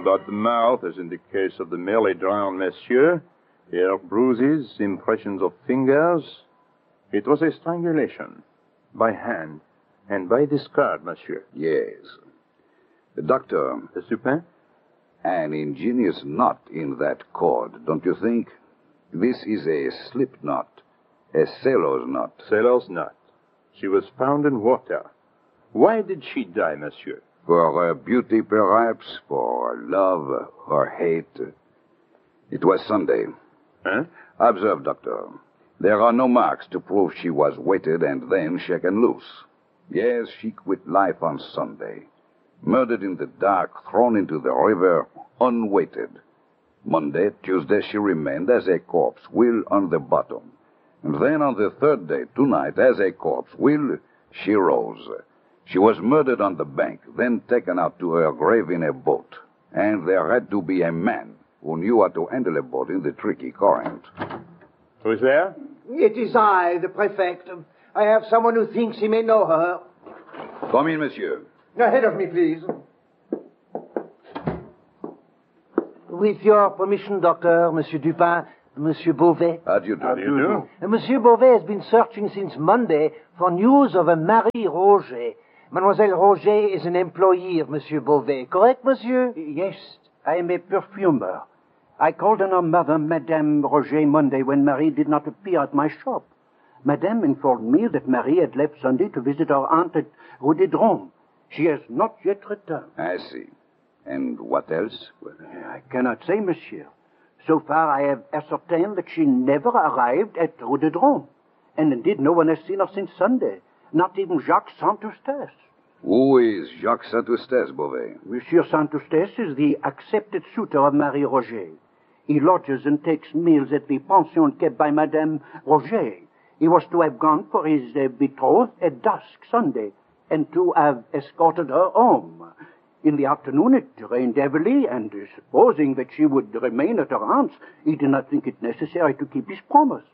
about the mouth, as in the case of the merely drowned monsieur. Here, bruises, impressions of fingers. It was a strangulation. By hand. And by discard, monsieur. Yes. Doctor. Dupin? An ingenious knot in that cord, don't you think? This is a slip knot. A sailor's knot. Sailor's knot. She was found in water. Why did she die, monsieur? For her beauty, perhaps. For love or hate. It was Sunday. Huh? Observe, Doctor. There are no marks to prove she was weighted and then shaken loose. Yes, she quit life on Sunday. Murdered in the dark, thrown into the river, unweighted. Monday, Tuesday, she remained as a corpse, will on the bottom. And then on the third day, tonight, as a corpse, will, she rose. She was murdered on the bank, then taken out to her grave in a boat. And there had to be a man who knew how to handle a boat in the tricky current. Who's there? It is I, the prefect. I have someone who thinks he may know her. Come in, monsieur. Ahead of me, please. With your permission, Doctor, Monsieur Dupin, Monsieur Beauvais. How do you do? How do you do? Monsieur Beauvais has been searching since Monday for news of a Marie Roger. Mademoiselle Roger is an employee of Monsieur Beauvais. Correct, monsieur? Yes, I am a perfumer. I called on her mother, Madame Roger, Monday when Marie did not appear at my shop. Madame informed me that Marie had left Sunday to visit her aunt at Rue des Drômes. She has not yet returned. I see. And what else? Well, I cannot say, monsieur. So far, I have ascertained that she never arrived at Rue des Drômes. And indeed, no one has seen her since Sunday. Not even Jacques Saint-Eustache. Who is Jacques Saint-Eustache, Beauvais? Monsieur Saint-Eustache is the accepted suitor of Marie Roger. He lodges and takes meals at the pension kept by Madame Roger. He was to have gone for his betrothed at dusk Sunday, and to have escorted her home. In the afternoon it rained heavily, and supposing that she would remain at her aunt's, he did not think it necessary to keep his promise.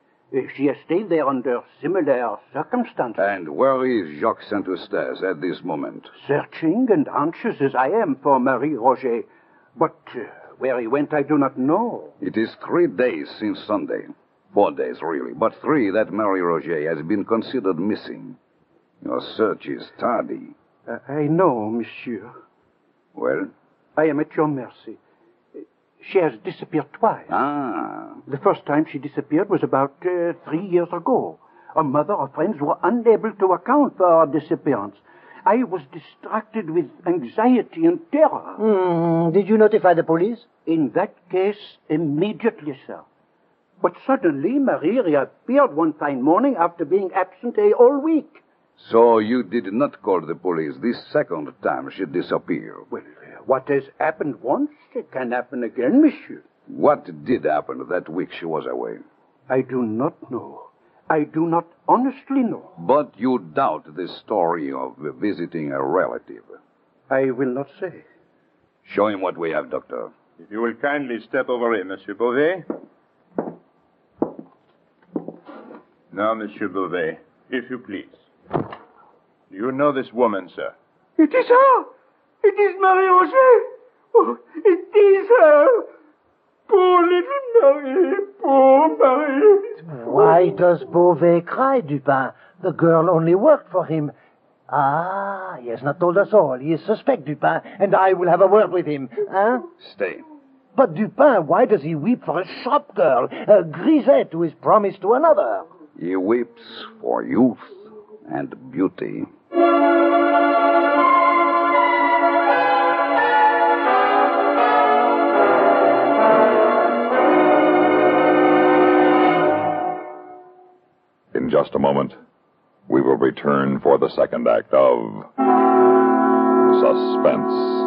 She has stayed there under similar circumstances. And where is Jacques Saint-Eustache at this moment? Searching and anxious as I am for Marie Roger. But where he went I do not know. It is 3 days since Sunday. 4 days, really, but 3 that Marie Roger has been considered missing. Your search is tardy. I know, monsieur. Well? I am at your mercy. She has disappeared twice. Ah. The first time she disappeared was about 3 years ago. Her mother or friends were unable to account for her disappearance. I was distracted with anxiety and terror. Did you notify the police? In that case, immediately, sir. But suddenly, Marie reappeared one fine morning after being absent a whole week. So you did not call the police this second time she disappeared? Well, what has happened once can happen again, monsieur. What did happen that week she was away? I do not know. I do not honestly know. But you doubt the story of visiting a relative? I will not say. Show him what we have, Doctor. If you will kindly step over here, Monsieur Beauvais. Now, Monsieur Beauvais, if you please. Do you know this woman, sir? It is her! It is Marie Roger! Oh, it is her! Poor little Marie! Poor Marie! Why does Beauvais cry, Dupin? The girl only worked for him. Ah, he has not told us all. He is suspect, Dupin, and I will have a word with him. Huh? Stay. But Dupin, why does he weep for a shop girl, a grisette who is promised to another? He weeps for youth and beauty. In just a moment, we will return for the second act of Suspense.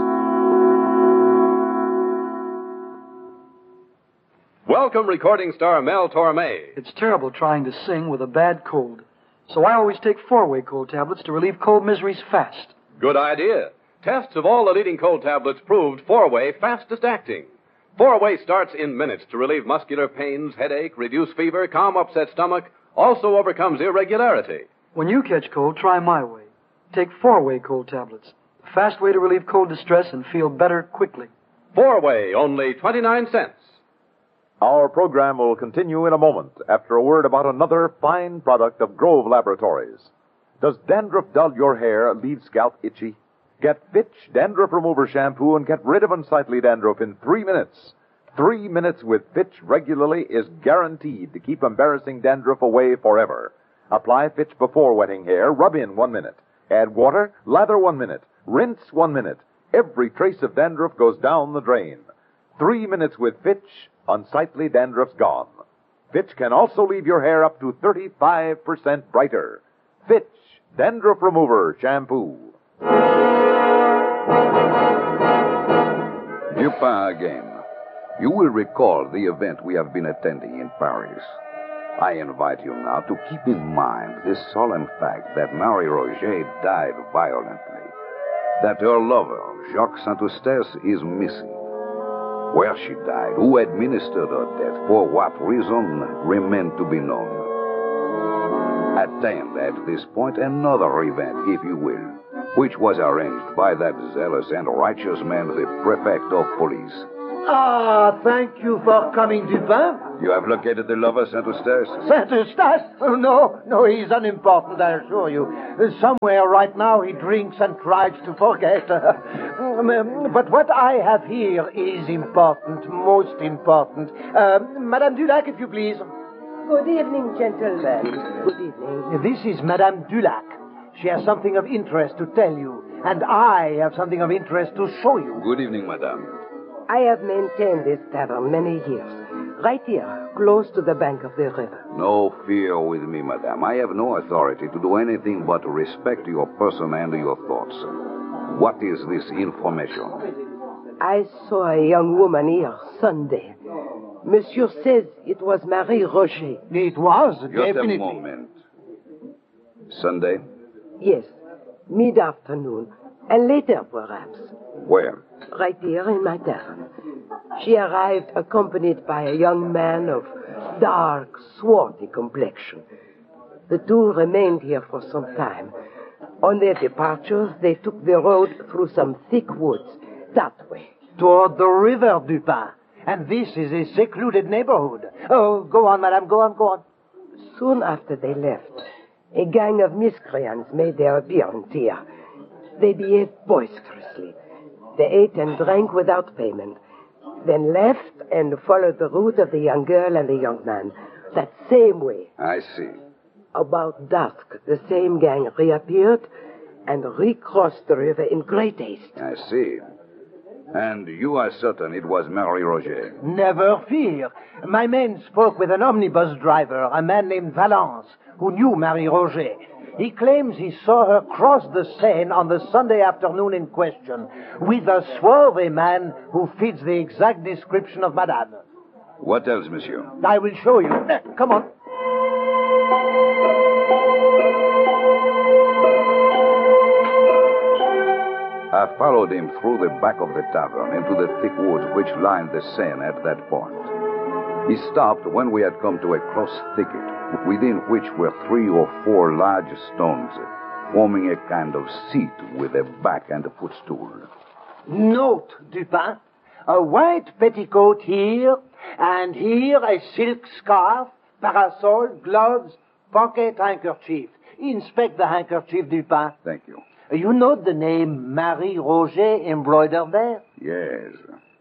Welcome, recording star Mel Torme. It's terrible trying to sing with a bad cold. So I always take 4-way cold tablets to relieve cold miseries fast. Good idea. Tests of all the leading cold tablets proved 4-way fastest acting. 4-way starts in minutes to relieve muscular pains, headache, reduce fever, calm upset stomach, also overcomes irregularity. When you catch cold, try my way. Take 4-way cold tablets. A fast way to relieve cold distress and feel better quickly. Four-way, only 29 cents. Our program will continue in a moment after a word about another fine product of Grove Laboratories. Does dandruff dull your hair, leave scalp itchy? Get Fitch Dandruff Remover Shampoo and get rid of unsightly dandruff in 3 minutes. 3 minutes with Fitch regularly is guaranteed to keep embarrassing dandruff away forever. Apply Fitch before wetting hair, rub in 1 minute. Add water, lather 1 minute, rinse 1 minute. Every trace of dandruff goes down the drain. 3 minutes with Fitch, unsightly dandruff's gone. Fitch can also leave your hair up to 35% brighter. Fitch Dandruff Remover Shampoo. Dupin again. You will recall the event we have been attending in Paris. I invite you now to keep in mind this solemn fact that Marie Roger died violently. That her lover, Jacques Saint-Eustache, is missing. Where she died, who administered her death, for what reason, remain to be known. Attend at this point another event, if you will, which was arranged by that zealous and righteous man, the prefect of police. Ah, thank you for coming, Dupin. You have located the lover, Saint-Eustache? Saint-Eustache? Oh, no, he's unimportant, I assure you. Somewhere right now he drinks and tries to forget. But what I have here is important, most important. Madame Dulac, if you please. Good evening, gentlemen. Good evening. This is Madame Dulac. She has something of interest to tell you, and I have something of interest to show you. Good evening, madame. I have maintained this tavern many years. Right here, close to the bank of the river. No fear with me, madame. I have no authority to do anything but respect your person and your thoughts. What is this information? I saw a young woman here Sunday. Monsieur says it was Marie Roger. It was, Just definitely. a moment. Sunday? Yes, mid-afternoon, and later perhaps. Where? Right here in my tavern. She arrived accompanied by a young man of dark, swarthy complexion. The two remained here for some time. On their departure, they took the road through some thick woods, that way. Toward the river, Dupin. And this is a secluded neighborhood. Oh, go on, madame, go on. Soon after they left, a gang of miscreants made their appearance here. They behaved boisterously. They ate and drank without payment, then left and followed the route of the young girl and the young man, that same way. I see. About dusk, the same gang reappeared and recrossed the river in great haste. I see. And you are certain it was Marie Roger? Never fear. My men spoke with an omnibus driver, a man named Valence, who knew Marie Roger. He claims he saw her cross the Seine on the Sunday afternoon in question with a swarthy man who fits the exact description of Madame. What else, monsieur? I will show you. Come on. I followed him through the back of the tavern into the thick woods which lined the Seine at that point. He stopped when we had come to a close thicket, within which were 3 or 4 large stones, forming a kind of seat with a back and a footstool. Note, Dupin, a white petticoat here, and here a silk scarf, parasol, gloves, pocket handkerchief. Inspect the handkerchief, Dupin. Thank you. You note the name Marie Roger embroidered there? Yes.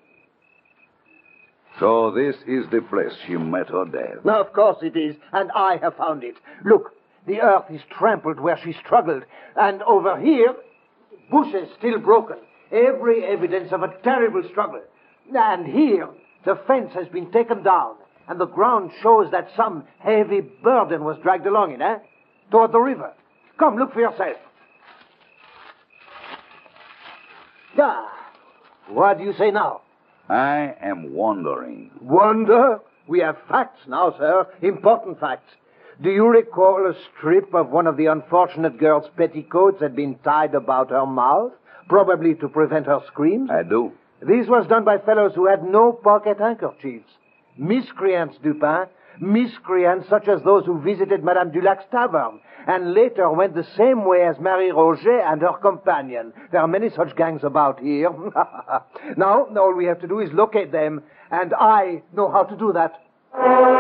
So this is the place she met her death. Of course it is, and I have found it. Look, the earth is trampled where she struggled, and over here, bushes still broken. Every evidence of a terrible struggle. And here, the fence has been taken down, and the ground shows that some heavy burden was dragged along it, toward the river. Come, look for yourself. Ah, what do you say now? I am wondering. Wonder? We have facts now, sir. Important facts. Do you recall a strip of one of the unfortunate girl's petticoats had been tied about her mouth, probably to prevent her screams? I do. This was done by fellows who had no pocket handkerchiefs. Miscreants, Dupin, Miscreants such as those who visited Madame Dulac's tavern, and later went the same way as Marie Roget and her companion. There are many such gangs about here. Now, all we have to do is locate them, and I know how to do that.